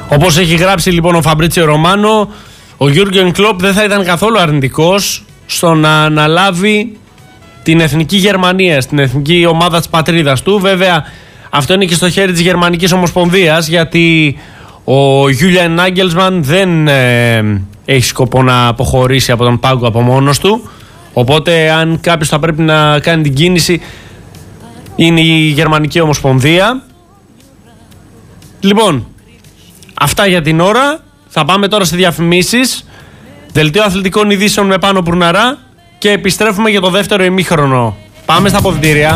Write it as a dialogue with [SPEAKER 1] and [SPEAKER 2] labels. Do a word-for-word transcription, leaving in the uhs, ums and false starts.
[SPEAKER 1] Όπως έχει γράψει λοιπόν ο Φαμπρίτσιο Ρωμάνο, ο Γιούργεν Κλοπ δεν θα ήταν καθόλου αρνητικός στο να αναλάβει την εθνική Γερμανία, στην εθνική ομάδα της πατρίδας του. Βέβαια, αυτό είναι και στο χέρι της Γερμανικής Ομοσπονδίας, γιατί ο Γιούλιαν Νάγκελσμαν δεν ε, έχει σκοπό να αποχωρήσει από τον πάγκο από μόνος του. Οπότε, αν κάποιος θα πρέπει να κάνει την κίνηση, είναι η Γερμανική Ομοσπονδία. Λοιπόν, αυτά για την ώρα. Θα πάμε τώρα σε διαφημίσεις, δελτίο αθλητικών ειδήσεων με Πάνο Πουρναρά και επιστρέφουμε για το δεύτερο ημίχρονο. Πάμε στα αποδυτήρια.